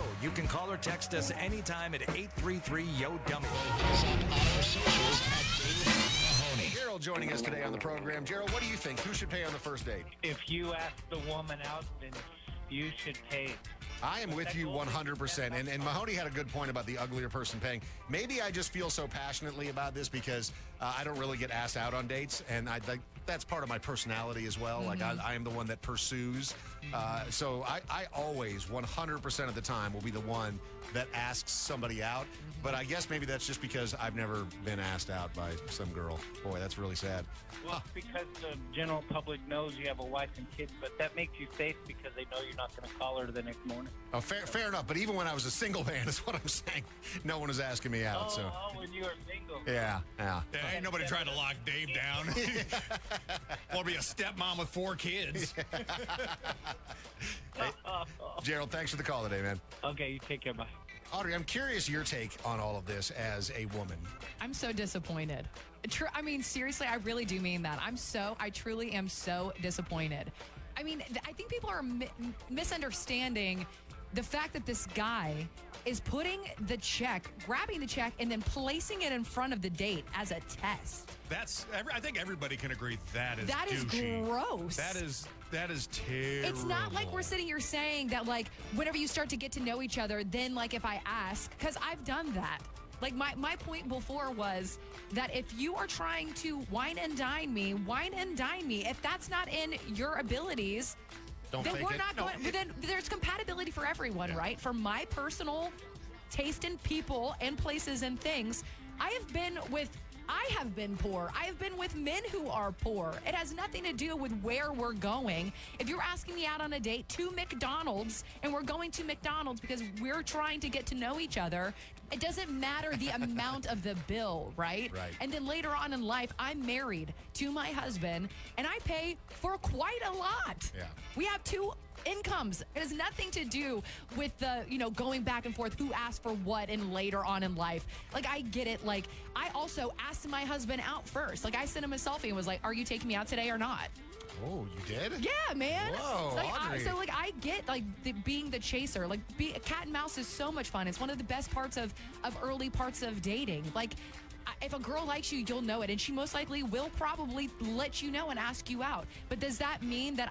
You can call or text us anytime at 833-YO-DUMMY. Gerald joining us today on the program. Gerald, what do you think? Who should pay on the first date? If you ask the woman out, then you should pay. I am with you 100%. And Mahoney had a good point about the uglier person paying. Maybe I just feel so passionately about this because I don't really get asked out on dates. And that's part of my personality as well. Like, I am the one that pursues. So I always, 100% of the time, will be the one that asks somebody out. But I guess maybe that's just because I've never been asked out by some girl. Boy, that's really sad. Well, because the general public knows you have a wife and kids, but that makes you safe because they know you're not going to call her the next morning. Oh, fair enough. But even when I was a single man, is what I'm saying. No one was asking me out. When you were single. Yeah. Ain't nobody trying to lock Dave down. Or be a stepmom with 4 kids. Hey, Gerald, thanks for the call today, man. Okay, you take care. Bye. Audrey, I'm curious your take on all of this as a woman. I'm so disappointed. I mean, seriously, I really do mean that. I truly am so disappointed. I mean, I think people are misunderstanding the fact that this guy is putting the check, grabbing the check, and then placing it in front of the date as a test. I think everybody can agree that is douchey. Gross. That is terrible. It's not like we're sitting here saying that, like, whenever you start to get to know each other, then, like, if I ask, because I've done that. Like, my point before was that if you are trying to wine and dine me. If that's not in your abilities, then we're not going. Then there's compatibility for everyone, right? For my personal taste in people and places and things, I have been poor. I have been with men who are poor. It has nothing to do with where we're going. If you're asking me out on a date to McDonald's and we're going to McDonald's because we're trying to get to know each other, it doesn't matter the amount of the bill, right? Right. And then later on in life, I'm married to my husband and I pay for quite a lot. Yeah. We have 2 incomes. It has nothing to do with the, going back and forth, who asked for what and later on in life. Like, I get it. Like, I also asked my husband out first. Like, I sent him a selfie and was like, are you taking me out today or not? Oh, you did? Yeah, man. Whoa, Audrey. I get, like, being the chaser. Like, cat and mouse is so much fun. It's one of the best parts of early parts of dating. Like, if a girl likes you, you'll know it. And she most likely will probably let you know and ask you out. But does that mean that